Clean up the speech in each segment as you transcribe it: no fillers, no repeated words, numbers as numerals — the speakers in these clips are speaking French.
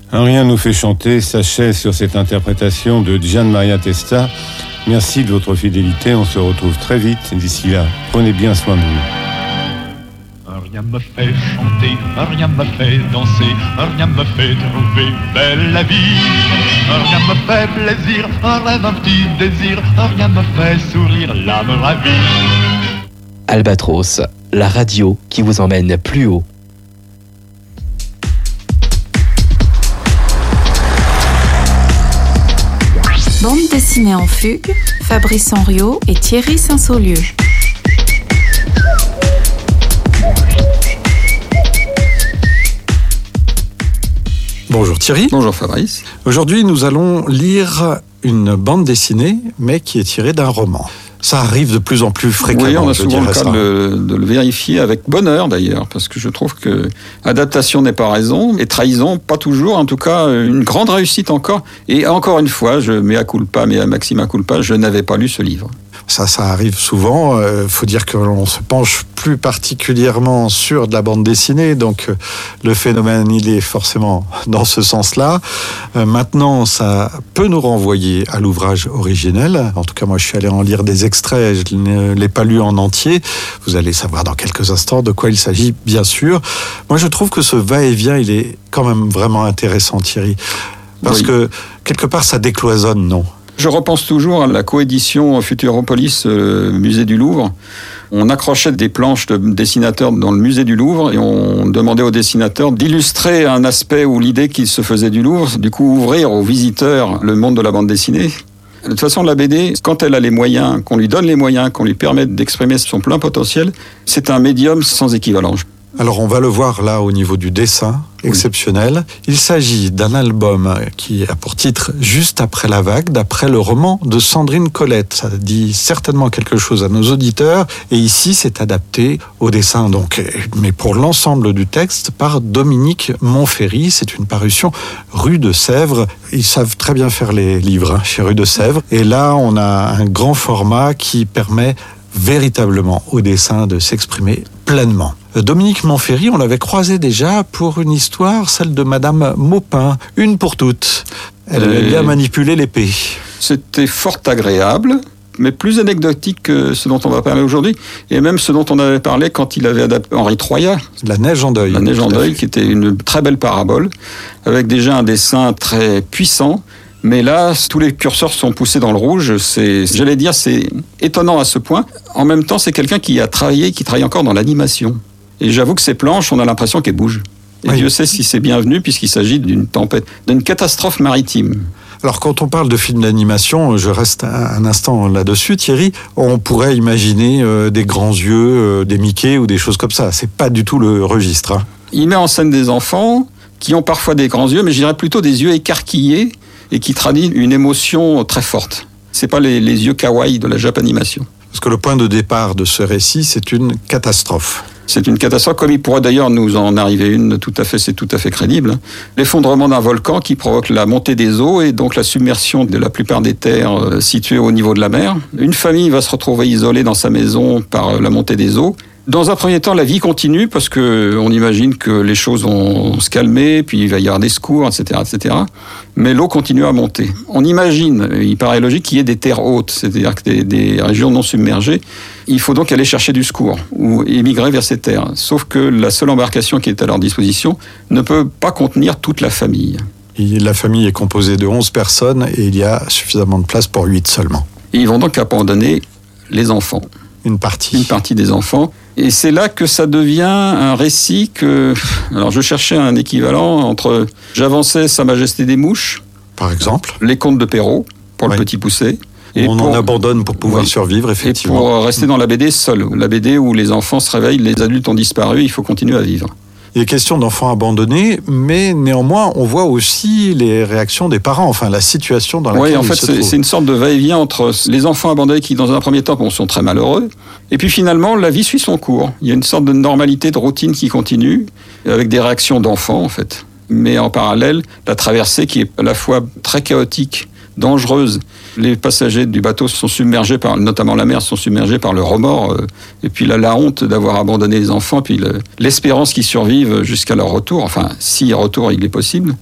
Un rien nous fait chanter s'achève sur cette interprétation de Gian Maria Testa. Merci de votre fidélité, on se retrouve très vite. D'ici là, prenez bien soin de vous. Rien me fait chanter, rien me fait danser, rien me fait trouver belle la vie. Rien me fait plaisir, un rêve, un petit désir, rien me fait sourire, l'âme ravie. Albatros, la radio qui vous emmène plus haut. Bande dessinée en fugue, Fabrice Henriot et Thierry Saint-Saulieu. Bonjour Thierry. Bonjour Fabrice. Aujourd'hui, nous allons lire une bande dessinée, mais qui est tirée d'un roman. Ça arrive de plus en plus fréquemment. Oui, on a souvent le cas de le vérifier avec bonheur d'ailleurs, parce que je trouve que adaptation n'est pas raison, et trahison pas toujours, en tout cas une grande réussite encore. Et encore une fois, mea culpa, mea maxima culpa, je n'avais pas lu ce livre. Ça arrive souvent. Faut dire que l'on se penche plus particulièrement sur de la bande dessinée, donc le phénomène, il est forcément dans ce sens-là. Maintenant, ça peut nous renvoyer à l'ouvrage originel. En tout cas, moi, je suis allé en lire des extraits, je ne l'ai pas lu en entier. Vous allez savoir dans quelques instants de quoi il s'agit, bien sûr. Moi, je trouve que ce va-et-vient, il est quand même vraiment intéressant, Thierry. Parce que, quelque part, ça décloisonne, non ? Je repense toujours à la coédition Futuropolis Musée du Louvre. On accrochait des planches de dessinateurs dans le musée du Louvre et on demandait aux dessinateurs d'illustrer un aspect ou l'idée qu'ils se faisaient du Louvre, du coup ouvrir aux visiteurs le monde de la bande dessinée. De toute façon, la BD, quand elle a les moyens, qu'on lui donne les moyens, qu'on lui permette d'exprimer son plein potentiel, c'est un médium sans équivalent. Alors on va le voir là au niveau du dessin, exceptionnel. Il s'agit d'un album qui a pour titre « Juste après la vague », d'après le roman de Sandrine Colette. Ça dit certainement quelque chose à nos auditeurs. Et ici, c'est adapté au dessin, donc, mais pour l'ensemble du texte, par Dominique Monferry. C'est une parution Rue de Sèvres. Ils savent très bien faire les livres chez Rue de Sèvres. Et là, on a un grand format qui permet véritablement au dessin de s'exprimer pleinement. Dominique Monferry, on l'avait croisé déjà pour une histoire, celle de Madame Maupin, une pour toutes. Elle avait bien manipulé l'épée. C'était fort agréable, mais plus anecdotique que ce dont on va parler aujourd'hui, et même ce dont on avait parlé quand il avait adapté Henri Troyat. La neige en deuil. La neige en deuil, qui était une très belle parabole, avec déjà un dessin très puissant. Mais là, tous les curseurs sont poussés dans le rouge. C'est étonnant à ce point. En même temps, c'est quelqu'un qui travaille encore dans l'animation. Et j'avoue que ces planches, on a l'impression qu'elles bougent. Et Dieu sait si c'est bienvenu, puisqu'il s'agit d'une tempête, d'une catastrophe maritime. Alors, quand on parle de films d'animation, je reste un instant là-dessus, Thierry, on pourrait imaginer des grands yeux, des Mickey ou des choses comme ça. C'est pas du tout le registre. Hein. Il met en scène des enfants qui ont parfois des grands yeux, mais je dirais plutôt des yeux écarquillés, et qui traduit une émotion très forte. C'est pas les yeux kawaii de la Japanimation. Parce que le point de départ de ce récit, c'est une catastrophe. C'est une catastrophe, comme il pourrait d'ailleurs nous en arriver une, c'est tout à fait crédible. L'effondrement d'un volcan qui provoque la montée des eaux et donc la submersion de la plupart des terres situées au niveau de la mer. Une famille va se retrouver isolée dans sa maison par la montée des eaux. Dans un premier temps, la vie continue parce que on imagine que les choses vont se calmer, puis il va y avoir des secours, etc., etc. Mais l'eau continue à monter. On imagine, il paraît logique qu'il y ait des terres hautes, c'est-à-dire que des régions non submergées. Il faut donc aller chercher du secours ou émigrer vers ces terres. Sauf que la seule embarcation qui est à leur disposition ne peut pas contenir toute la famille. Et la famille est composée de 11 personnes et il y a suffisamment de place pour 8 seulement. Et ils vont donc abandonner les enfants. Une partie des enfants. Et c'est là que ça devient un récit que... Alors je cherchais un équivalent entre J'avançais Sa Majesté des Mouches, par exemple, Les Contes de Perrault, pour le Petit Poucet. Et on en abandonne pour pouvoir survivre, effectivement. Et pour rester dans la BD seul. La BD où les enfants se réveillent, les adultes ont disparu, il faut continuer à vivre. Il est question d'enfants abandonnés, mais néanmoins, on voit aussi les réactions des parents, enfin la situation dans laquelle ils se trouvent. C'est une sorte de va-et-vient entre les enfants abandonnés qui, dans un premier temps, sont très malheureux, et puis finalement, la vie suit son cours. Il y a une sorte de normalité, de routine qui continue, avec des réactions d'enfants, en fait. Mais en parallèle, la traversée qui est à la fois très chaotique, dangereuse. Les passagers du bateau sont submergés notamment la mer, sont submergés par le remords, et puis la honte d'avoir abandonné les enfants, puis l'espérance qu'ils survivent jusqu'à leur retour, enfin, si retour il est possible.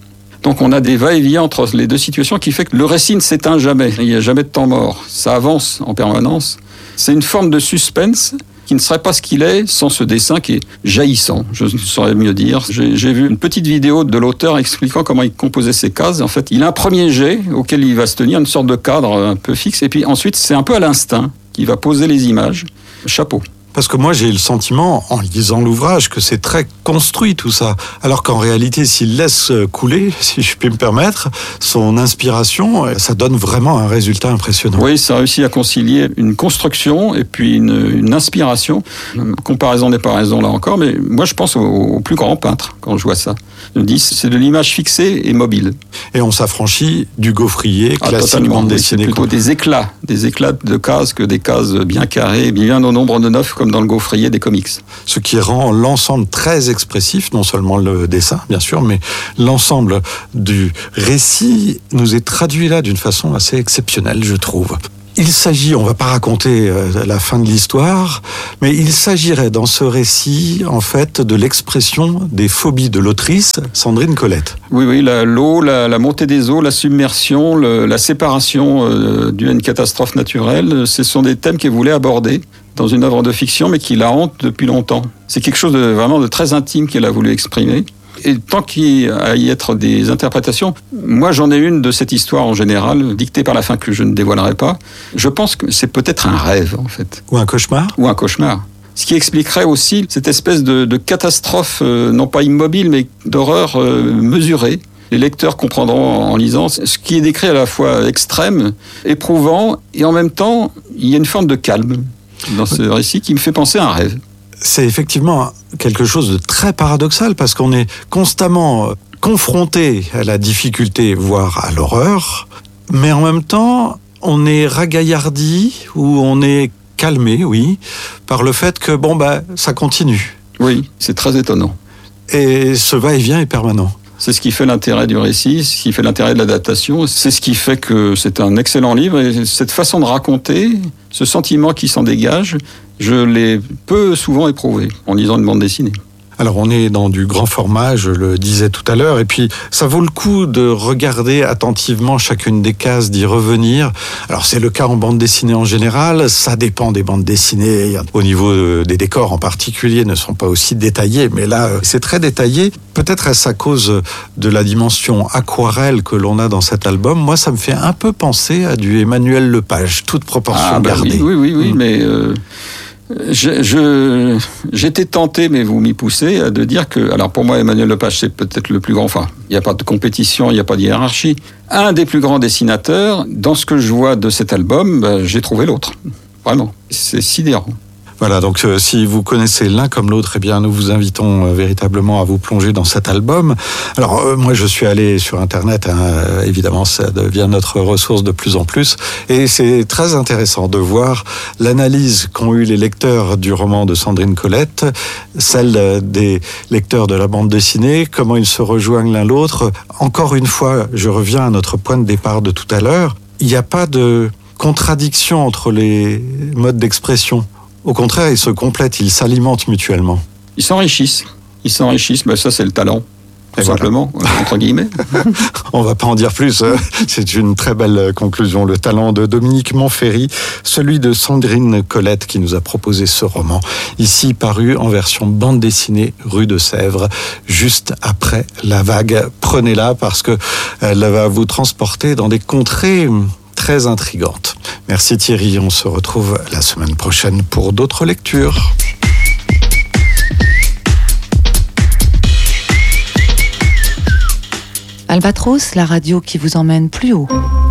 Donc on a des va-et-vient entre les deux situations qui fait que le récit ne s'éteint jamais. Il n'y a jamais de temps mort. Ça avance en permanence. C'est une forme de suspense qui ne serait pas ce qu'il est sans ce dessin qui est jaillissant, je ne saurais mieux dire. J'ai vu une petite vidéo de l'auteur expliquant comment il composait ses cases. En fait, il a un premier jet auquel il va se tenir, une sorte de cadre un peu fixe, et puis ensuite c'est un peu à l'instinct qu'il va poser les images. Chapeau. Parce que moi, j'ai le sentiment, en lisant l'ouvrage, que c'est très construit tout ça. Alors qu'en réalité, s'il laisse couler, si je puis me permettre, son inspiration, ça donne vraiment un résultat impressionnant. Oui, ça réussit à concilier une construction et puis une inspiration. Comparaison n'est pas raison là encore, mais moi je pense au plus grand peintre quand je vois ça. Je me dis, c'est de l'image fixée et mobile. Et on s'affranchit du gaufrier classique bande dessinée. C'est plutôt des éclats de cases que des cases bien carrées, bien au nombre de 9 comme dans le gaufrier des comics. Ce qui rend l'ensemble très expressif, non seulement le dessin, bien sûr, mais l'ensemble du récit nous est traduit là d'une façon assez exceptionnelle, je trouve. Il s'agit, on ne va pas raconter la fin de l'histoire, mais il s'agirait dans ce récit, en fait, de l'expression des phobies de l'autrice Sandrine Colette. Oui, l'eau, la montée des eaux, la submersion, la séparation due à une catastrophe naturelle, ce sont des thèmes qu'elle voulait aborder dans une œuvre de fiction, mais qui la hante depuis longtemps. C'est quelque chose vraiment de très intime qu'elle a voulu exprimer. Et tant qu'il va y être des interprétations, moi j'en ai une de cette histoire en général, dictée par la fin que je ne dévoilerai pas. Je pense que c'est peut-être un rêve en fait. Ou un cauchemar. Ou un cauchemar. Ce qui expliquerait aussi cette espèce de catastrophe, non pas immobile, mais d'horreur mesurée. Les lecteurs comprendront en lisant ce qui est décrit à la fois extrême, éprouvant, et en même temps, il y a une forme de calme dans ce récit qui me fait penser à un rêve. C'est effectivement quelque chose de très paradoxal parce qu'on est constamment confronté à la difficulté, voire à l'horreur, mais en même temps, on est ragaillardi ou on est calmé, oui, par le fait que, ça continue. Oui, c'est très étonnant. Et ce va-et-vient est permanent. C'est ce qui fait l'intérêt du récit, ce qui fait l'intérêt de l'adaptation. C'est ce qui fait que c'est un excellent livre. Et cette façon de raconter, ce sentiment qui s'en dégage, je l'ai peu souvent éprouvé en lisant une bande dessinée. Alors on est dans du grand format, je le disais tout à l'heure, et puis ça vaut le coup de regarder attentivement chacune des cases, d'y revenir. Alors c'est le cas en bande dessinée en général, ça dépend des bandes dessinées, au niveau des décors en particulier ne sont pas aussi détaillés, mais là c'est très détaillé. Peut-être est-ce à cause de la dimension aquarelle que l'on a dans cet album. Moi ça me fait un peu penser à du Emmanuel Lepage, toute proportion gardée. Oui, mais... J'étais tenté, mais vous m'y poussez, de dire que, alors pour moi, Emmanuel Lepage, c'est peut-être le plus grand, enfin, il n'y a pas de compétition, il n'y a pas de hiérarchie. Un des plus grands dessinateurs, dans ce que je vois de cet album, j'ai trouvé l'autre. Vraiment, c'est sidérant. Voilà, donc si vous connaissez l'un comme l'autre, eh bien nous vous invitons véritablement à vous plonger dans cet album. Alors moi je suis allé sur Internet, évidemment ça devient notre ressource de plus en plus, et c'est très intéressant de voir l'analyse qu'ont eu les lecteurs du roman de Sandrine Colette, celle des lecteurs de la bande dessinée, comment ils se rejoignent l'un l'autre. Encore une fois, je reviens à notre point de départ de tout à l'heure, il n'y a pas de contradiction entre les modes d'expression. Au contraire, ils se complètent, ils s'alimentent mutuellement. Ils s'enrichissent, ça c'est le talent, tout simplement, entre guillemets. On ne va pas en dire plus, c'est une très belle conclusion. Le talent de Dominique Montferry, celui de Sandrine Colette qui nous a proposé ce roman, ici paru en version bande dessinée Rue de Sèvres, juste après la vague. Prenez-la parce qu'elle va vous transporter dans des contrées très intrigante. Merci Thierry, on se retrouve la semaine prochaine pour d'autres lectures. Albatros, la radio qui vous emmène plus haut.